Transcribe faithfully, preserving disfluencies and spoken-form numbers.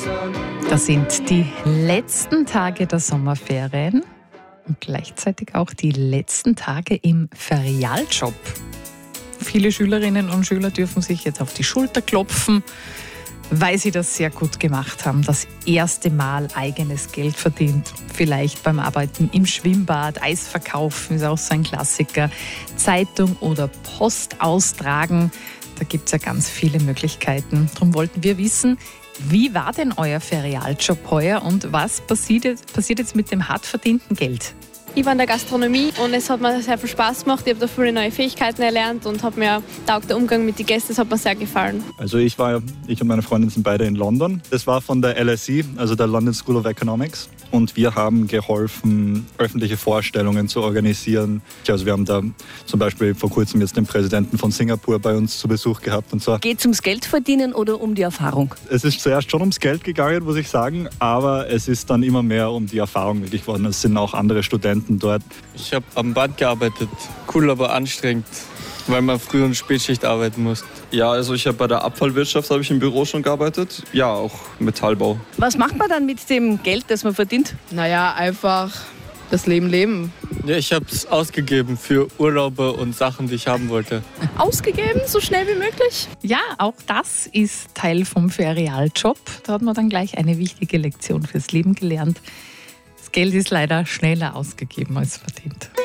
Das sind die letzten Tage der Sommerferien und gleichzeitig auch die letzten Tage im Ferialjob. Viele Schülerinnen und Schüler dürfen sich jetzt auf die Schulter klopfen, weil sie das sehr gut gemacht haben. Das erste Mal eigenes Geld verdient. Vielleicht beim Arbeiten im Schwimmbad, Eis verkaufen ist auch so ein Klassiker. Zeitung oder Post austragen. Da gibt es ja ganz viele Möglichkeiten. Darum wollten wir wissen, wie war denn euer Ferialjob heuer und was passiert jetzt, passiert jetzt mit dem hart verdienten Geld? Ich war in der Gastronomie und es hat mir sehr viel Spaß gemacht. Ich habe da viele neue Fähigkeiten erlernt und hat mir taugt der Umgang mit den Gästen, das hat mir sehr gefallen. Also ich war, ich und meine Freundin sind beide in London. Das war von der L S E, also der London School of Economics. Und wir haben geholfen, öffentliche Vorstellungen zu organisieren. Also wir haben da zum Beispiel vor kurzem jetzt den Präsidenten von Singapur bei uns zu Besuch gehabt. Und so. Geht es ums Geld verdienen oder um die Erfahrung? Es ist zuerst schon ums Geld gegangen, muss ich sagen. Aber es ist dann immer mehr um die Erfahrung wirklich geworden. Es sind auch andere Studenten dort. Ich habe am Band gearbeitet. Cool, aber anstrengend, weil man Früh- und Spätschicht arbeiten muss. Ja, also ich habe bei der Abfallwirtschaft habe ich im Büro schon gearbeitet. Ja, auch Metallbau. Was macht man dann mit dem Geld, das man verdient? Naja, einfach das Leben leben. Ja, ich habe es ausgegeben für Urlaube und Sachen, die ich haben wollte. Ausgegeben, so schnell wie möglich? Ja, auch das ist Teil vom Ferialjob. Da hat man dann gleich eine wichtige Lektion fürs Leben gelernt. Das Geld ist leider schneller ausgegeben als verdient.